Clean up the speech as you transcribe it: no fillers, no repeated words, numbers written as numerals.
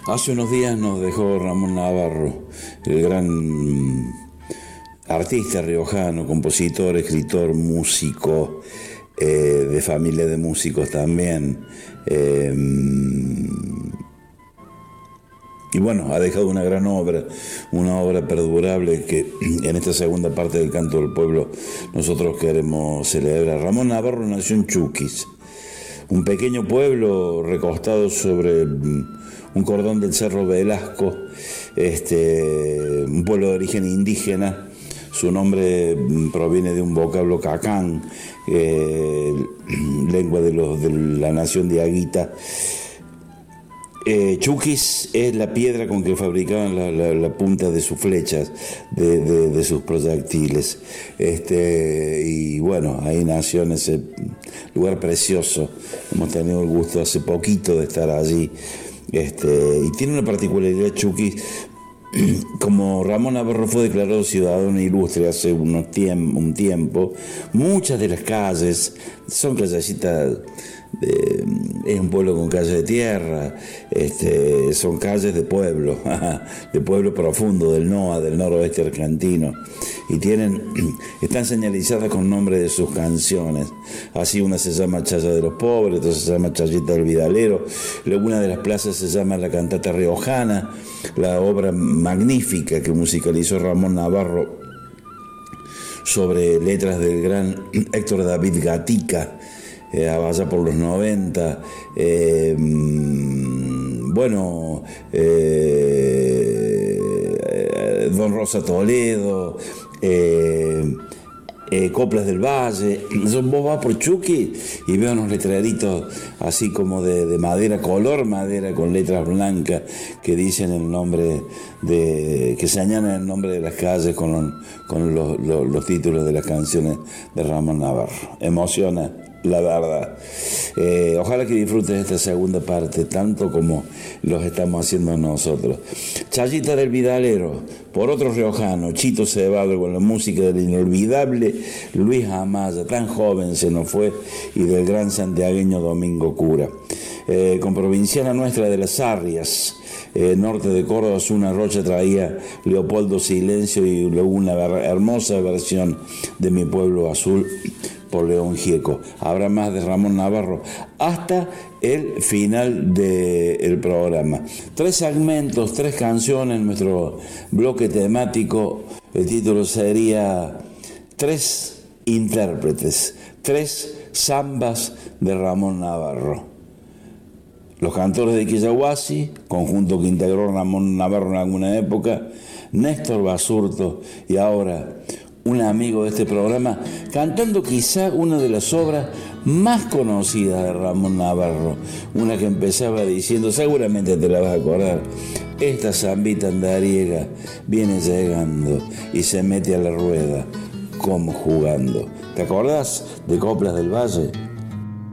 Hace unos días nos dejó Ramón Navarro, el gran artista riojano, compositor, escritor, músico, de familia de músicos también. Y bueno, ha dejado una gran obra, una obra perdurable que en esta segunda parte del Canto del Pueblo nosotros queremos celebrar. Ramón Navarro nació en Chuquis, un pequeño pueblo recostado sobre un cordón del Cerro Velasco, un pueblo de origen indígena. Su nombre proviene de un vocablo cacán, lengua de la nación de Aguita. Chuquis es la piedra con que fabricaban la punta de sus flechas, de sus proyectiles. Y bueno, ahí nació en ese lugar precioso. Hemos tenido el gusto hace poquito de estar allí. Y tiene una particularidad Chuquis. Como Ramón Navarro fue declarado ciudadano ilustre hace un tiempo, muchas de las calles son callecitas. Es un pueblo con calles de tierra, son calles de pueblo profundo del NOA, del noroeste argentino, y están señalizadas con nombres de sus canciones. Así una se llama Chaya de los Pobres, otra se llama Chayita del Vidalero, una de las plazas se llama La Cantata Riojana, la obra magnífica que musicalizó Ramón Navarro sobre letras del gran Héctor David Gatica, allá por los 90. Don Rosa Toledo, Coplas del Valle. Vos vas por Chuqui y veo unos letreritos así como de madera, color madera, con letras blancas que dicen el nombre que señalan el nombre de las calles con los títulos de las canciones de Ramón Navarro. Emociona, la verdad. Ojalá que disfrutes esta segunda parte tanto como los estamos haciendo nosotros. Chayita del Vidalero, por otro riojano, Chito Ceballos, con la música del inolvidable Luis Amaya, tan joven se nos fue, y del gran santiagueño Domingo Cura. Con provinciana nuestra de las Arrias, norte de Córdoba, Zuna Rocha, traía Leopoldo Silencio y luego una hermosa versión de Mi Pueblo Azul por León Gieco. Habrá más de Ramón Navarro hasta el final del programa. 3 segmentos, 3 canciones en nuestro bloque temático. El título sería 3 intérpretes, 3 zambas de Ramón Navarro. Los Cantores de Quillahuasi, conjunto que integró Ramón Navarro en alguna época, Néstor Basurto, y ahora un amigo de este programa, cantando quizá una de las obras más conocidas de Ramón Navarro, una que empezaba diciendo, seguramente te la vas a acordar: esta zambita andariega viene llegando y se mete a la rueda como jugando. ¿Te acordás de Coplas del Valle?